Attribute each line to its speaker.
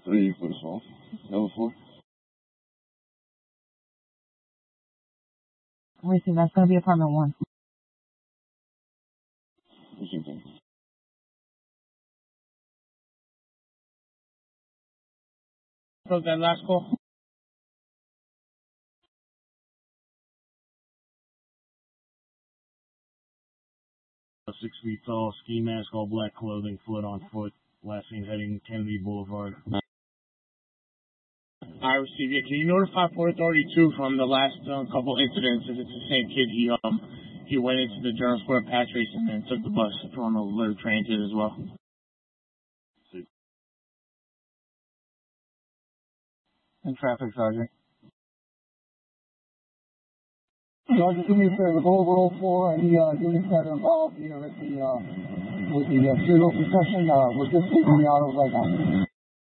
Speaker 1: 3 for the assault. Number 4.
Speaker 2: Listen, that's going to be apartment 1.
Speaker 3: From that last call.
Speaker 4: 6 feet tall, ski mask, all black clothing, foot on foot. Last seen heading Kennedy Boulevard.
Speaker 3: I received it. Can you notify Port Authority too from the last couple incidents? If it's the same kid, he went into the Durham Square patch race and then took the bus from the little transit as well.
Speaker 5: And traffic sergeant. Sergeant, do me a favor. Go over 04 and the units that are involved here with the serial possession. We're just leaving the auto right now.